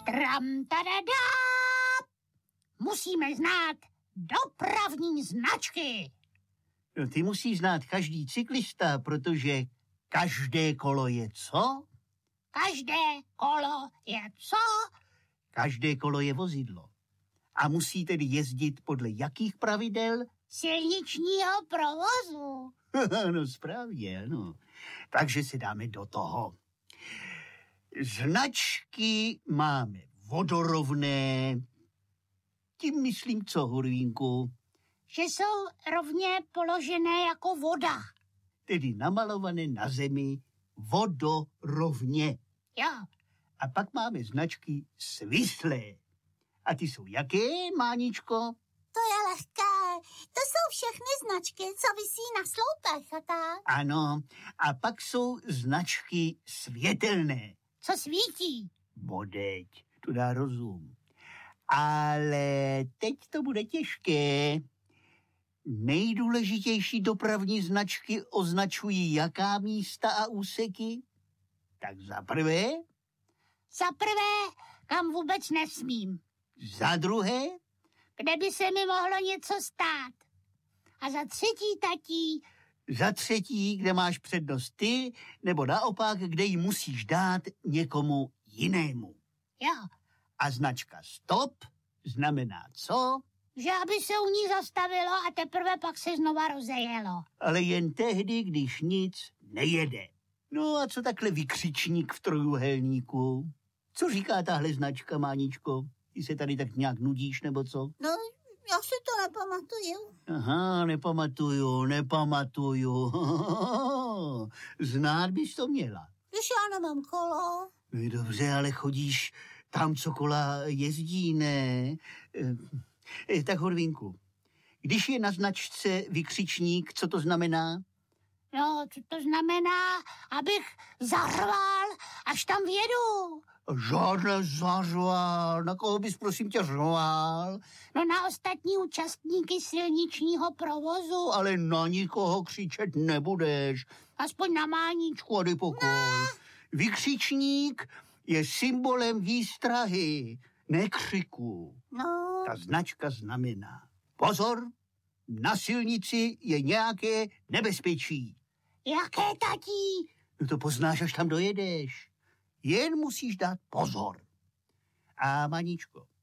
Tram, tadadá! Musíme znát dopravní značky. No, ty musí znát každý cyklista, protože každé kolo je co? Každé kolo je co? Každé kolo je vozidlo. A musí tedy jezdit podle jakých pravidel? Silničního provozu. No správně, ano. Takže si dáme do toho. Značky máme vodorovné. Tím myslím co, Hurvínku? Že jsou rovně položené jako voda. Tedy namalované na zemi vodorovně. Jo. A pak máme značky svislé. A ty jsou jaké, Máničko? To je lehké. To jsou všechny značky, co visí na sloupech a tak. Ano. A pak jsou značky světelné. Co svítí? Bodeď, to dá rozum. Ale teď to bude těžké. Nejdůležitější dopravní značky označují jaká místa a úseky? Tak za prvé, kam vůbec nesmím. za druhé, Kde by se mi mohlo něco stát. A za třetí, tatí, za třetí, kde máš přednost ty, nebo naopak, kde ji musíš dát někomu jinému. jo, A značka stop znamená co? že aby se u ní zastavilo a teprve pak se znova rozejelo. Ale jen tehdy, když nic nejede. No a co takhle vykřičník v trojúhelníku? Co říká tahle značka, Máničko? Ty se tady tak nějak nudíš, nebo co? No, já si to nepamatuju. Aha, nepamatuju. Znát bys to měla. Když já nemám kolo. No dobře, ale chodíš tam, co kola jezdí, ne? Tak, Horvínku, když je na značce vykřičník, co to znamená? No, co to znamená, abych zařval, až tam vědu. Žádné zařval. Na koho bys, prosím tě, řval? No na ostatní účastníky silničního provozu. Ale na nikoho křičet nebudeš. Aspoň na Máničku. A dej pokoj. Vykřičník je symbolem výstrahy, ne křiku. No, Ta značka znamená: pozor, na silnici je nějaké nebezpečí. Jaké, tatí? No to poznáš, až tam dojedeš. Jen musíš dát pozor. A Maničko,